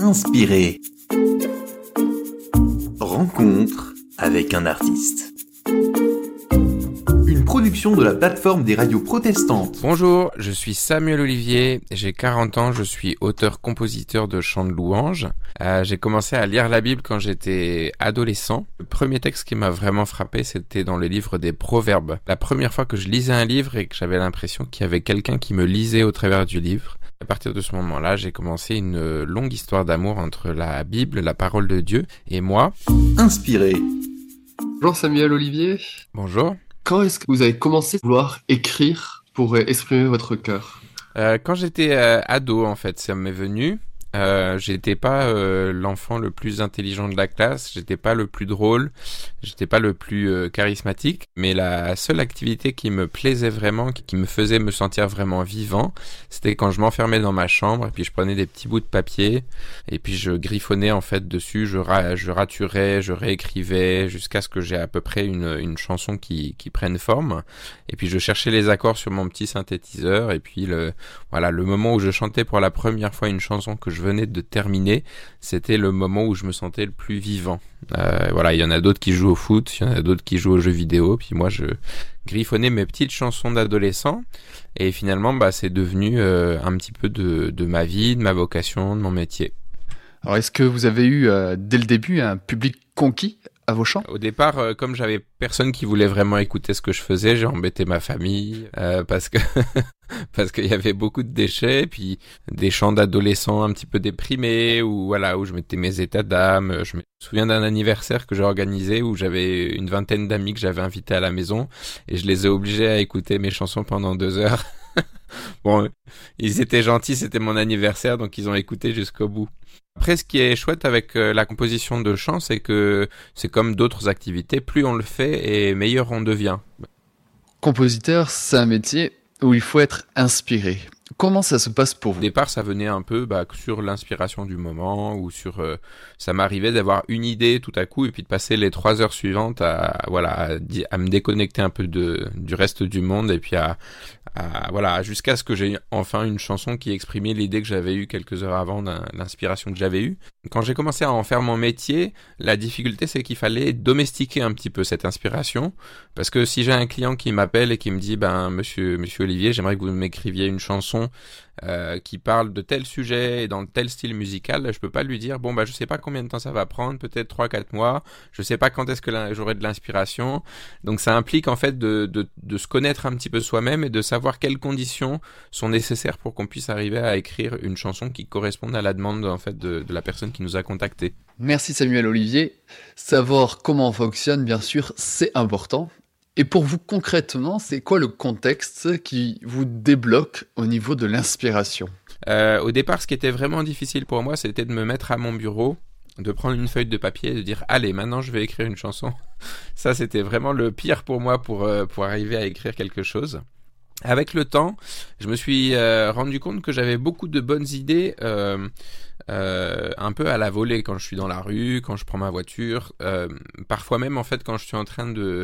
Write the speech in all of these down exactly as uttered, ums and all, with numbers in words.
Inspiré. Rencontre avec un artiste. Une production de la plateforme des radios protestantes. Bonjour, je suis Samuel Olivier, j'ai quarante ans, je suis auteur-compositeur de chants de louanges. Euh, j'ai commencé à lire la Bible quand j'étais adolescent. Le premier texte qui m'a vraiment frappé, c'était dans le livre des Proverbes. La première fois que je lisais un livre et que j'avais l'impression qu'il y avait quelqu'un qui me lisait au travers du livre. À partir de ce moment-là, j'ai commencé une longue histoire d'amour entre la Bible, la parole de Dieu, et moi. Inspiré. Bonjour Samuel Olivier. Bonjour. Quand est-ce que vous avez commencé à vouloir écrire pour exprimer votre cœur ? euh, Quand j'étais euh, ado, en fait, ça m'est venu. Euh, j'étais pas euh, l'enfant le plus intelligent de la classe, j'étais pas le plus drôle, j'étais pas le plus euh, charismatique, mais la seule activité qui me plaisait vraiment, qui, qui me faisait me sentir vraiment vivant, c'était quand je m'enfermais dans ma chambre et puis je prenais des petits bouts de papier et puis je griffonnais en fait dessus, je, ra- je raturais, je réécrivais jusqu'à ce que j'ai à peu près une, une chanson qui, qui prenne forme et puis je cherchais les accords sur mon petit synthétiseur et puis le, voilà, le moment où je chantais pour la première fois une chanson que je je venais de terminer, c'était le moment où je me sentais le plus vivant. Euh, voilà, il y en a d'autres qui jouent au foot, il y en a d'autres qui jouent aux jeux vidéo, puis moi je griffonnais mes petites chansons d'adolescent, et finalement bah, c'est devenu euh, un petit peu de, de ma vie, de ma vocation, de mon métier. Alors est-ce que vous avez eu euh, dès le début un public conquis à vos chants ? Au départ, euh, comme j'avais personne qui voulait vraiment écouter ce que je faisais, j'ai embêté ma famille euh, parce que parce qu'il y avait beaucoup de déchets, puis des chants d'adolescents un petit peu déprimés, ou voilà, où je mettais mes états d'âme. Je me souviens d'un anniversaire que j'ai organisé où j'avais une vingtaine d'amis que j'avais invités à la maison et je les ai obligés à écouter mes chansons pendant deux heures. Bon, ils étaient gentils, c'était mon anniversaire, donc ils ont écouté jusqu'au bout. Après, ce qui est chouette avec euh, la composition de chants, c'est que c'est comme d'autres activités, plus on le fait et meilleur on devient. Compositeur, c'est un métier où il faut être inspiré. Comment ça se passe pour vous ? Au départ, ça venait un peu bah, sur l'inspiration du moment ou sur... Euh, ça m'arrivait d'avoir une idée tout à coup et puis de passer les trois heures suivantes à, voilà, à, à me déconnecter un peu de, du reste du monde et puis à... à voilà, jusqu'à ce que j'ai enfin une chanson qui exprimait l'idée que j'avais eue quelques heures avant, l'inspiration que j'avais eue. Quand j'ai commencé à en faire mon métier, la difficulté c'est qu'il fallait domestiquer un petit peu cette inspiration, parce que si j'ai un client qui m'appelle et qui me dit ben monsieur monsieur Olivier, j'aimerais que vous m'écriviez une chanson euh, qui parle de tel sujet et dans tel style musical, je peux pas lui dire bon bah je sais pas combien de temps ça va prendre, peut-être trois quatre mois, je sais pas quand est-ce que j'aurai de l'inspiration. Donc ça implique en fait de de de se connaître un petit peu soi-même et de savoir quelles conditions sont nécessaires pour qu'on puisse arriver à écrire une chanson qui corresponde à la demande en fait de, de la personne qui nous a contactés. Merci Samuel Olivier. Savoir comment on fonctionne, bien sûr, c'est important. Et pour vous, concrètement, c'est quoi le contexte qui vous débloque au niveau de l'inspiration ? euh, Au départ, ce qui était vraiment difficile pour moi, c'était de me mettre à mon bureau, de prendre une feuille de papier et de dire « Allez, maintenant je vais écrire une chanson ». Ça, c'était vraiment le pire pour moi pour, euh, pour arriver à écrire quelque chose. Avec le temps, je me suis euh, rendu compte que j'avais beaucoup de bonnes idées euh, euh, un peu à la volée quand je suis dans la rue, quand je prends ma voiture, euh, parfois même en fait quand je suis en train de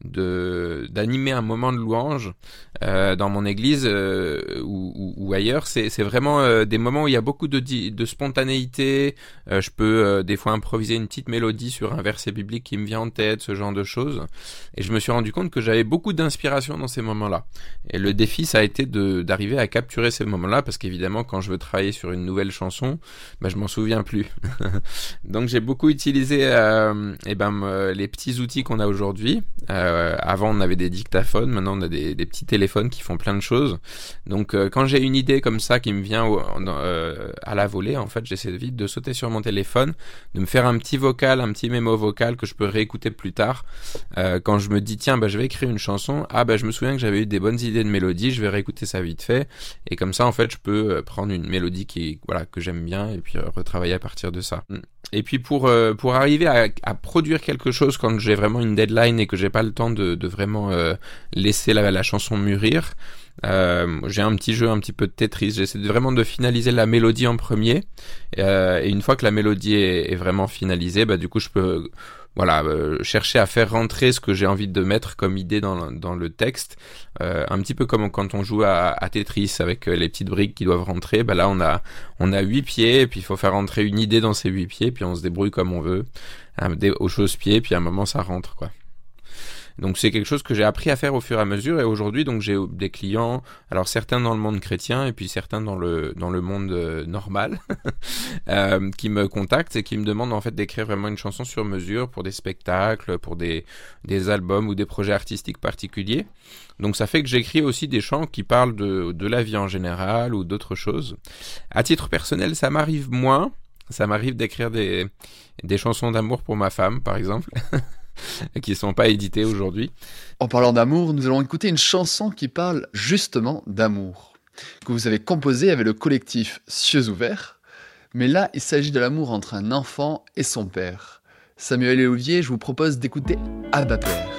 de d'animer un moment de louange euh, dans mon église euh, ou, ou, ou ailleurs. C'est c'est vraiment euh, des moments où il y a beaucoup de de spontanéité. Euh, je peux euh, des fois improviser une petite mélodie sur un verset biblique qui me vient en tête, ce genre de choses. Et je me suis rendu compte que j'avais beaucoup d'inspiration dans ces moments-là. Et le défi, ça a été de d'arriver à capturer ces moments-là, parce qu'évidemment, quand je veux travailler sur une nouvelle chanson, bah, je m'en souviens plus. Donc, j'ai beaucoup utilisé euh, eh ben, euh, les petits outils qu'on a aujourd'hui. Euh, avant, on avait des dictaphones, maintenant, on a des, des petits téléphones qui font plein de choses. Donc, euh, quand j'ai une idée comme ça qui me vient au, euh, à la volée, en fait, j'essaie vite de sauter sur mon téléphone, de me faire un petit vocal, un petit mémo vocal que je peux réécouter plus tard. Euh, quand je me dis, tiens, bah, je vais écrire une chanson, ah, bah, je me souviens que j'avais eu des bonnes idées de mélodie, je vais réécouter ça vite fait, et comme ça en fait je peux prendre une mélodie qui voilà que j'aime bien et puis retravailler à partir de ça. Et puis pour euh, pour arriver à, à produire quelque chose quand j'ai vraiment une deadline et que j'ai pas le temps de, de vraiment euh, laisser la, la chanson mûrir, Euh, j'ai un petit jeu, un petit peu de Tetris. J'essaie de, vraiment de finaliser la mélodie en premier. Euh, et une fois que la mélodie est, est vraiment finalisée, bah du coup je peux, voilà, euh, chercher à faire rentrer ce que j'ai envie de mettre comme idée dans le, dans le texte. Euh, un petit peu comme quand on joue à, à Tetris avec les petites briques qui doivent rentrer. Bah là on a on a huit pieds, et puis il faut faire rentrer une idée dans ces huit pieds, puis on se débrouille comme on veut, hein, des, aux chausse-pieds, puis à un moment ça rentre, quoi. Donc c'est quelque chose que j'ai appris à faire au fur et à mesure, et aujourd'hui donc j'ai des clients, alors certains dans le monde chrétien et puis certains dans le dans le monde euh, normal, euh, qui me contactent et qui me demandent en fait d'écrire vraiment une chanson sur mesure pour des spectacles, pour des des albums ou des projets artistiques particuliers. Donc ça fait que j'écris aussi des chants qui parlent de de la vie en général ou d'autres choses. À titre personnel, ça m'arrive moins. Ça m'arrive d'écrire des des chansons d'amour pour ma femme, par exemple. qui ne sont pas édités aujourd'hui. En parlant d'amour, nous allons écouter une chanson qui parle justement d'amour, que vous avez composée avec le collectif Cieux Ouverts. Mais là, il s'agit de l'amour entre un enfant et son père. Samuel et Olivier, je vous propose d'écouter Abba Père.